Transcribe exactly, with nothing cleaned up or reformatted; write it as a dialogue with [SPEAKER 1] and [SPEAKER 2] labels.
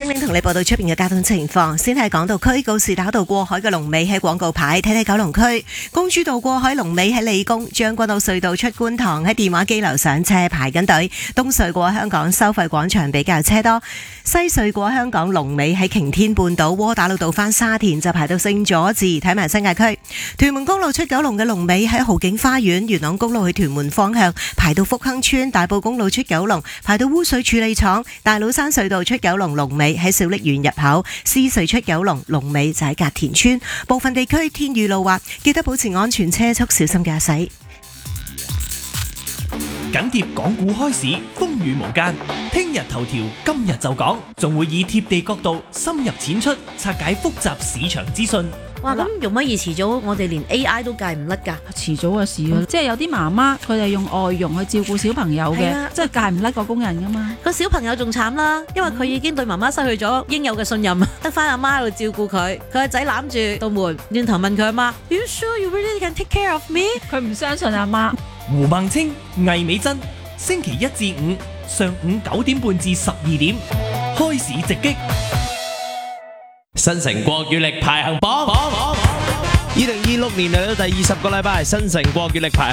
[SPEAKER 1] 玲同你報道出邊嘅交通情況。先係港島區告士打道過海嘅龍尾喺廣告牌，睇睇九龍區公主道過海龍尾喺理工，將軍澳隧道出觀塘喺電話機樓上車排緊隊，東隧過香港收費廣場比較車多，西隧過香港龍尾喺擎天半島，窩打老道返沙田就排到聖佐治。睇埋新界區屯門公路出九龍嘅龍尾喺豪景花園，元朗公路去屯門方向排到福亨村，大埔公路出九龍排到污水處理廠，大老山隧道出九龍龍尾喺小瀝源入口，獅隧出九龍龍尾就喺隔田村。部分地區天雨路滑，記得保持安全車速，小心駕駛。
[SPEAKER 2] 緊貼港股開市，風雨無間。聽日頭條，今日就講，仲會以貼地角度深入淺出，拆解複雜市場資訊。
[SPEAKER 3] 哇！咁容乜易遲早我哋連 A I 都戒唔甩㗎？
[SPEAKER 4] 遲早嘅事、嗯、即係有啲媽媽佢哋用外傭去照顧小朋友嘅，即係戒唔甩個工人㗎嘛。
[SPEAKER 3] 個小朋友仲慘啦，因為佢已經對媽媽失去咗應有嘅信任，得翻阿媽喺度照顧佢。佢個仔攬住道門，轉頭問佢阿媽 ：You sure you really can take care of me？
[SPEAKER 4] 佢唔相信阿媽。
[SPEAKER 2] 胡孟青、魏美珍，星期一至五上午九點半至十二點，開市直擊。
[SPEAKER 5] 新城國語力排行榜，二零二六年嚟到第二十個禮拜，新城國語力排